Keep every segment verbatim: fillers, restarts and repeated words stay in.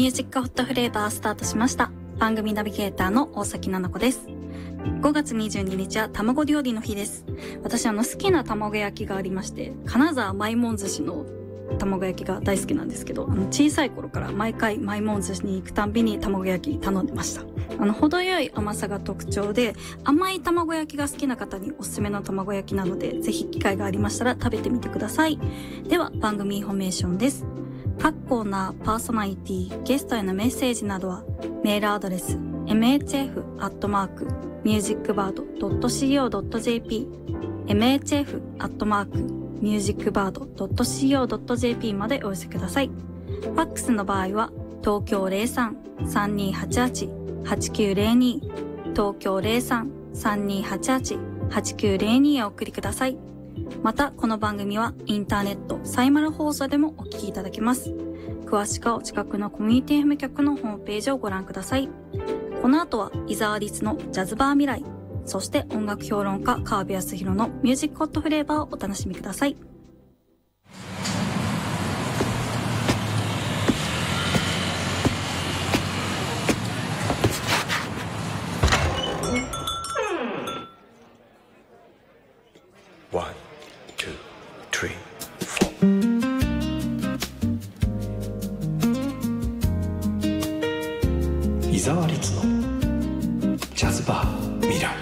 ミュージックホットフレーバースタートしました。番組ナビゲーターの大崎奈々子です。ごがつにじゅうににちは卵料理の日です。私あの好きな卵焼きがありまして、金沢まいもん寿司の卵焼きが大好きなんですけど、あの小さい頃から毎回まいもん寿司に行くたんびに卵焼き頼んでました。あの程よい甘さが特徴で、甘い卵焼きが好きな方におすすめの卵焼きなので、ぜひ機会がありましたら食べてみてください。では番組インフォメーションです。各コーナー、パーソナリティ、ゲストへのメッセージなどはメールアドレス エムエイチエフ アットマーク ミュージックバード ドット シーオー ドット ジェーピー エムエイチエフ アットマーク ミュージックバード ドット シーオー ドット ジェーピー までお寄せください。ファックスの場合は東京 ゼロさん さんにーはちはち はちきゅうゼロに 東京 ゼロさん さんにーはちはち はちきゅうゼロに へお送りください。またこの番組はインターネットサイマル放送でもお聞きいただけます。詳しくはお近くのコミュニティ エフエム 局のホームページをご覧ください。この後は伊沢律のジャズバー未来、そして音楽評論家川辺康弘のミュージックホットフレーバーをお楽しみください。 伊沢律のジャズバー未来。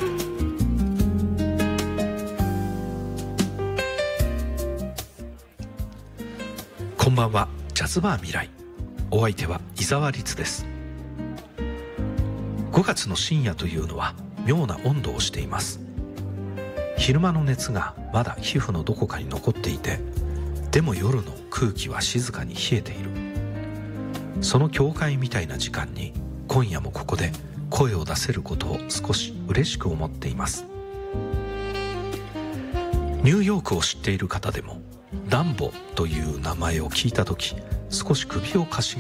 こんばんは。ジャズバー未来、お相手は伊沢律です。ごがつの深夜というのは妙な温度をしています。昼間の熱がまだ皮膚のどこかに残っていて、でも夜の空気は静かに冷えている。その境界みたいな時間に今夜もここで声を出せることを少し嬉しく思っています。ニューヨークを知っている方でもダンボという名前を聞いたとき、少し首をかしげ